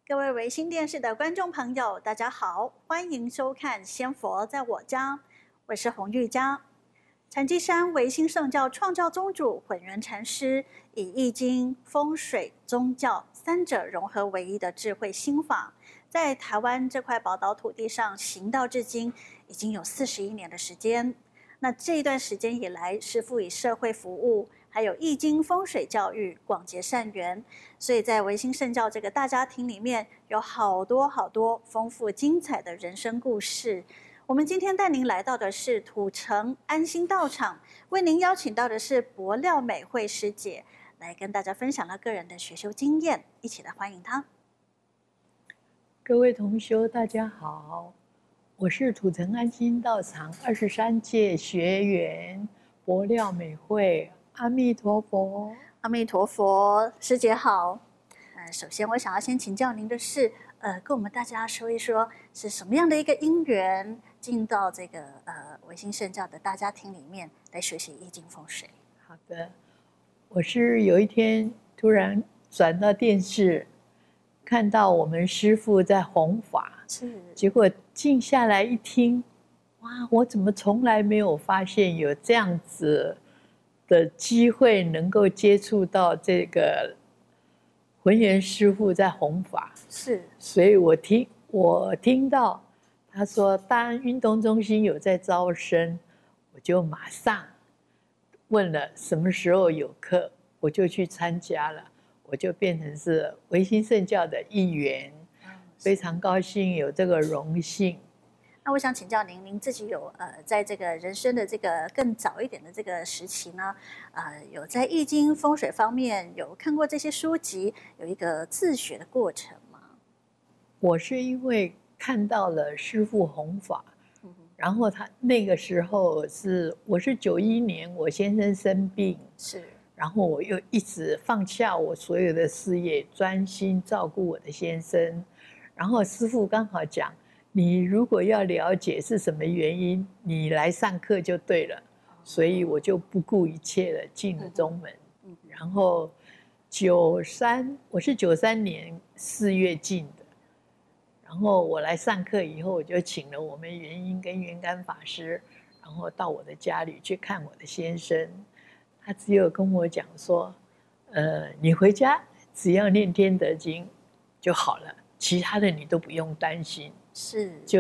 各位维新电视的观众朋友，大家好，欢迎收看《仙佛在我家》，我是洪玉佳。禅机山维新圣教创教宗主混元禅师以易经、风水、宗教三者融合为一的智慧心法，在台湾这块宝岛土地上行道至今，已经有41年的时间。那这一段时间以来，师父以社会服务，还有易经风水教育广结善缘，所以在维新圣教这个大家庭里面，有好多丰富精彩的人生故事。我们今天带您来到的是土城安心道场，为您邀请到的是柏廖美惠师姐，来跟大家分享她个人的学修经验，一起来欢迎她。 各位同修，大家好，我是土城安心道场23届学员柏廖美惠，阿弥陀佛。 阿弥陀佛，师姐好。首先我想要先请教您的是，跟我们大家说一说是什么样的一个因缘进到这个维新圣教的大家庭里面来学习易经风水。 好的，我是有一天突然转到电视，看到我们师父在弘法，结果静下来一听，哇，我怎么从来没有发现有这样子的机会能够接触到这个浑元师父在弘法，所以我听到他说大安运动中心有在招生，我就马上问了什么时候有课，我就去参加了，我就变成是维新圣教的一员，非常高兴有这个荣幸。 那我想请教您，您自己有在这个人生的这个更早一点的这个时期呢，有在易经风水方面有看过这些书籍，有一个自学的过程吗？ 我是因为看到了师父弘法，然后他那个时候我是91年，我先生生病，然后我又一直放下我所有的事业，专心照顾我的先生，然后师父刚好讲，你如果要了解是什么原因，你来上课就对了，所以我就不顾一切的进了宗门。然后我是93年4月进的，然后我来上课以后，我就请了我们元英跟元甘法师，然后到我的家里去看我的先生。他只有跟我讲说，你回家只要念天德经就好了，其他的你都不用担心。